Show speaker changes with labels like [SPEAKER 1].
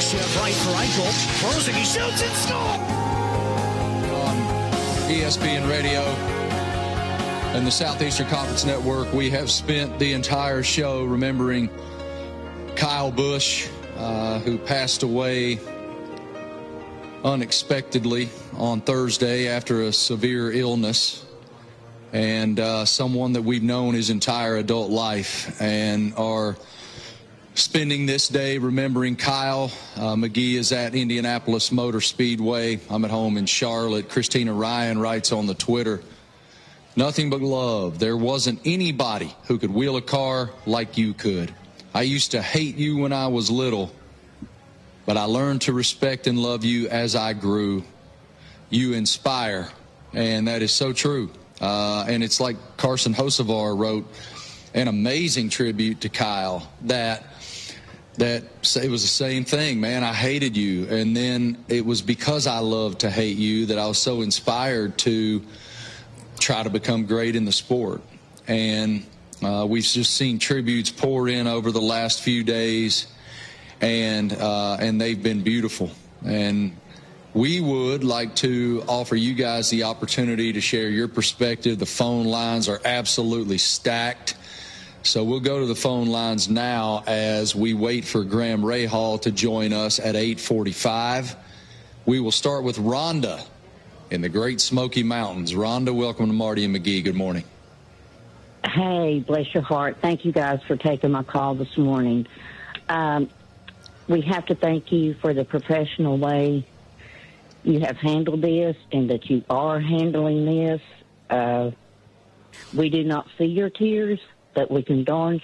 [SPEAKER 1] Chef right for Eichel. Closing, he shoots and scores!
[SPEAKER 2] On ESPN Radio and the Southeastern Conference Network, we have spent the entire show remembering Kyle Busch, who passed away unexpectedly on Thursday after a severe illness, and someone that we've known his entire adult life, and are spending this day remembering Kyle. McGee is at Indianapolis Motor Speedway. I'm at home in Charlotte. Christina Ryan writes on the Twitter, "Nothing but love. There wasn't anybody who could wheel a car like you could. I used to hate you when I was little, but I learned to respect and love you as I grew. You inspire." And that is so true. And it's like Carson Hocevar wrote an amazing tribute to Kyle, that it was the same thing, man. I hated you, and then it was because I loved to hate you that I was so inspired to try to become great in the sport. And we've just seen tributes pour in over the last few days, and they've been beautiful. And we would like to offer you guys the opportunity to share your perspective. The phone lines are absolutely stacked. So we'll go to the phone lines now as we wait for Graham Rahal to join us at 8:45. We will start with Rhonda in the Great Smoky Mountains. Rhonda, welcome to Marty and McGee. Good morning.
[SPEAKER 3] Hey, bless your heart. Thank you guys for taking my call this morning. We have to thank you for the professional way you have handled this and that you are handling this. We do not see your tears, but we can darn